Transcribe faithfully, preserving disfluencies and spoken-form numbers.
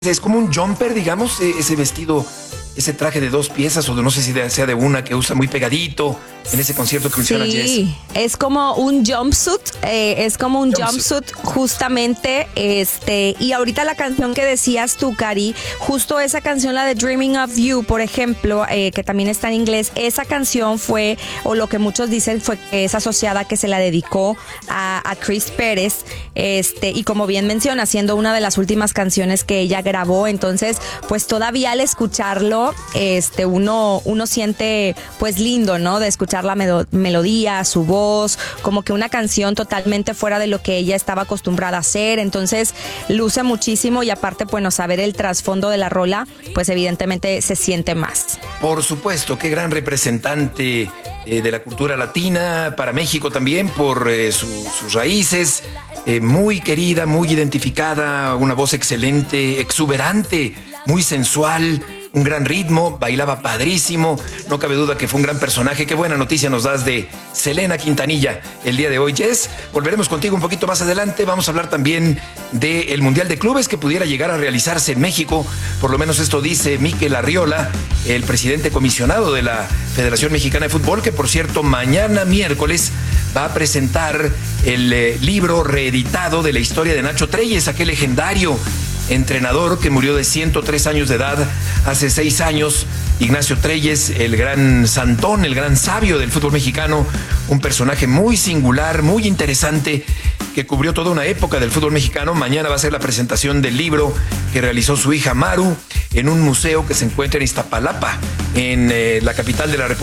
Es como un jumper, digamos, eh, ese vestido, ese traje de dos piezas, o de, no sé si de, sea de una, que usa muy pegadito en ese concierto que menciona Jess. Sí, es como un jumpsuit, eh, es como un jumpsuit. jumpsuit justamente, este, y ahorita la canción que decías tú, Cari, justo esa canción, la de Dreaming of You, por ejemplo, eh, que también está en inglés, esa canción fue, o lo que muchos dicen fue que es asociada, que se la dedicó a, a Chris Pérez, este, y como bien menciona, siendo una de las últimas canciones que ella grabó, entonces, pues todavía al escucharlo, este, uno, uno siente, pues lindo, ¿no? De escuchar la medo- melodía, su voz, como que una canción totalmente fuera de lo que ella estaba acostumbrada a hacer, entonces luce muchísimo, y aparte, bueno, saber el trasfondo de la rola, pues evidentemente se siente más. Por supuesto, qué gran representante eh, de la cultura latina para México también, por eh, su, sus raíces, eh, muy querida, muy identificada, una voz excelente, exuberante, muy sensual, un gran ritmo, bailaba padrísimo, no cabe duda que fue un gran personaje. Qué buena noticia nos das de Selena Quintanilla el día de hoy, Jess. Volveremos contigo un poquito más adelante. Vamos a hablar también del Mundial de Clubes que pudiera llegar a realizarse en México. Por lo menos esto dice Mikel Arriola, el presidente comisionado de la Federación Mexicana de Fútbol, que por cierto mañana miércoles va a presentar el eh, libro reeditado de la historia de Nacho Treyes, aquel legendario entrenador que murió de ciento tres años de edad hace seis años. Ignacio Treyes, el gran santón, el gran sabio del fútbol mexicano, un personaje muy singular, muy interesante, que cubrió toda una época del fútbol mexicano. Mañana va a ser la presentación del libro que realizó su hija Maru en un museo que se encuentra en Iztapalapa, en eh, la capital de la República.